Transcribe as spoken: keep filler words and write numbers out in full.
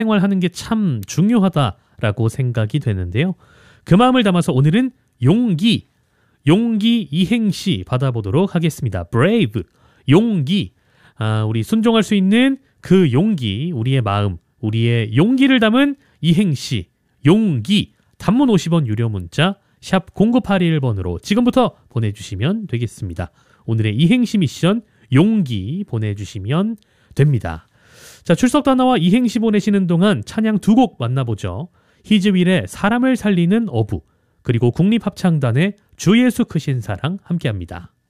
생활하는 게 참 중요하다라고 생각이 되는데요. 그 마음을 담아서 오늘은 용기, 용기 이행시 받아보도록 하겠습니다. brave, 용기. 아, 우리 순종할 수 있는 그 용기, 우리의 마음, 우리의 용기를 담은 이행시, 용기. 단문 오십 원 유료 문자 샵 공구팔일 번으로 지금부터 보내주시면 되겠습니다. 오늘의 이행시 미션 용기 보내주시면 됩니다. 자, 출석 단어와 이행시 보내시는 동안 찬양 두 곡 만나보죠. 히즈윌의 사람을 살리는 어부, 그리고 국립합창단의 주 예수 크신 사랑 함께합니다.